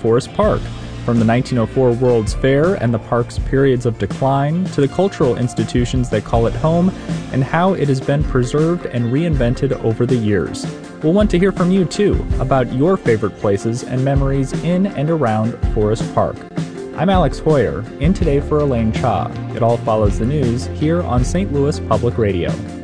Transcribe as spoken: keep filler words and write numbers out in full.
Forest Park, from the nineteen oh four World's Fair and the park's periods of decline, to the cultural institutions that call it home, and how it has been preserved and reinvented over the years. We'll want to hear from you, too, about your favorite places and memories in and around Forest Park. I'm Alex Hoyer, in today for Elaine Cha. It all follows the news here on Saint Louis Public Radio.